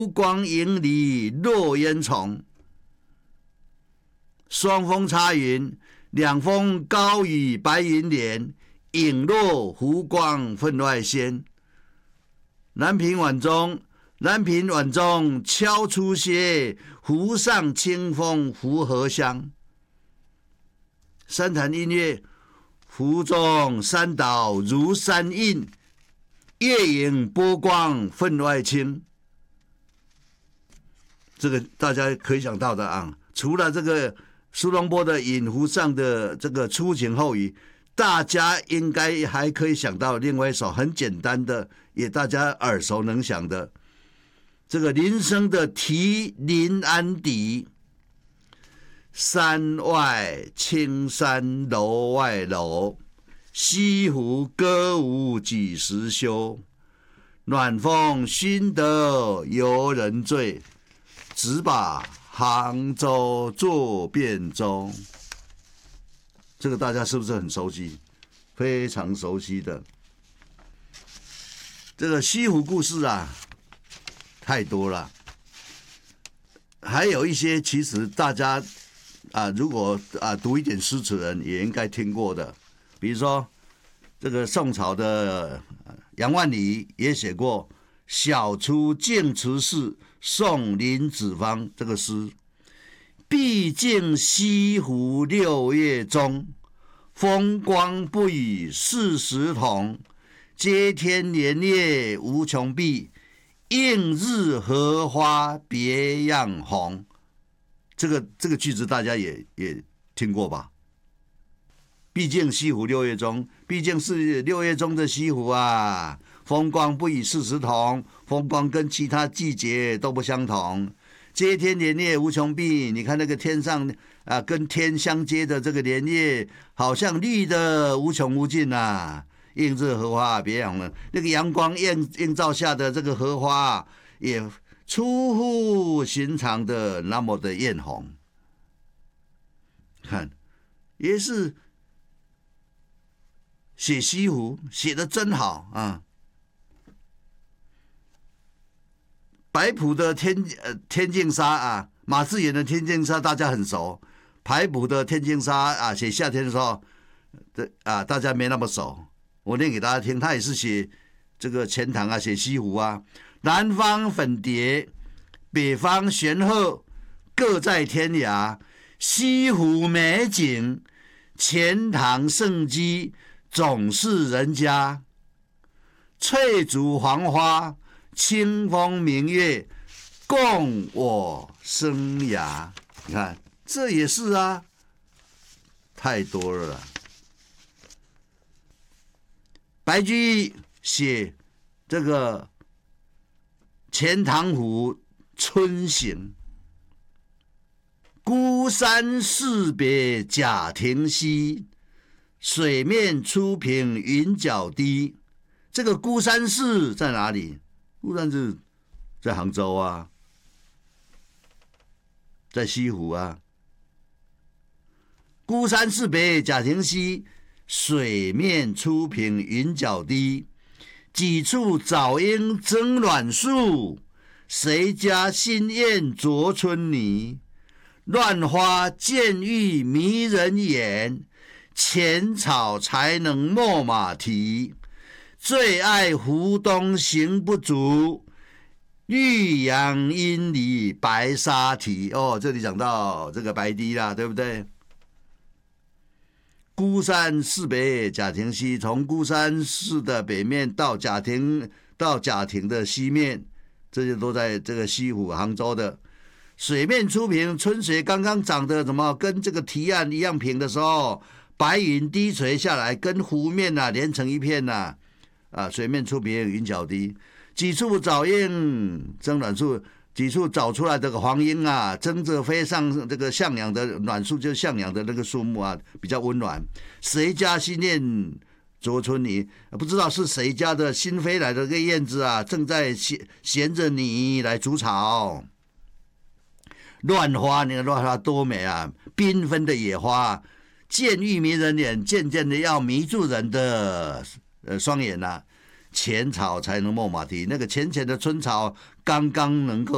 光影里落烟囱。双峰插云，两峰高与白云连，影落湖光分外鲜。南屏晚钟敲出歇，湖上清风拂荷香。山潭音乐，湖中山岛如山映，月影波光分外清。这个大家可以想到的啊，除了这个苏东坡的饮湖上的这个初晴后雨，大家应该还可以想到另外一首很简单的，也大家耳熟能详的，这个林升的《题临安邸》。山外青山楼外楼，西湖歌舞几时休？暖风熏得游人醉，只把杭州作汴州。这个大家是不是很熟悉？非常熟悉的。这个西湖故事啊，太多了。还有一些其实大家如果读一点诗词人也应该听过的，比如说这个宋朝的杨万里也写过《晓出净慈寺送林子方》这个诗。毕竟西湖六月中，风光不与世时同。接天莲叶无穷碧，映日荷花别样红。这个句子大家也听过吧？毕竟西湖六月中，毕竟是六月中的西湖啊，风光不与世时同，风光跟其他季节都不相同。接天莲叶无穷碧，你看那个天上跟天相接的这个莲叶，好像绿的无穷无尽啊。映日荷花别样红，那个阳光映照下的这个荷花也出乎寻常的那么的艳红。看，也是写西湖写得真好啊。白朴的天净沙啊，马致远的天净沙大家很熟。白朴的天净沙写夏天的时候，大家没那么熟。我念给大家听，他也是写这个钱塘写西湖啊。南方粉蝶，北方玄鹤，各在天涯。西湖美景，钱塘胜迹，总是人家。翠竹黄花，清风明月，共我生涯。你看，这也是啊，太多了啦。白居易写这个钱塘湖春行，孤山寺别贾亭西，水面初平云脚低。这个孤山寺在哪里？孤山寺在杭州啊，在西湖啊。孤山寺别贾亭西，水面初平云脚低。几处早莺争卵树，谁家新燕啄春泥。乱花渐欲迷人眼，浅草才能没马蹄。最爱湖东行不足，绿杨阴里白沙堤。这里讲到这个白堤啦，对不对？孤山寺北贾亭西，从孤山寺的北面到贾亭的西面，这些都在这个西湖杭州的。水面初平，春水刚刚长得跟这个堤岸一样平的时候，白云低垂下来，跟湖面连成一片水面初平云脚低。几处早莺争卵树，几处找出来这个黄莺争着飞上这个向阳的卵树，就向阳的那个树木比较温暖。谁家新燕啄春泥，不知道是谁家的新飞来的这个燕子正在衔着泥来筑巢。乱花，你看乱花多美啊！缤纷的野花，渐欲迷人眼，渐渐的要迷住人的双眼浅草才能没马蹄，那个浅浅的春草刚刚能够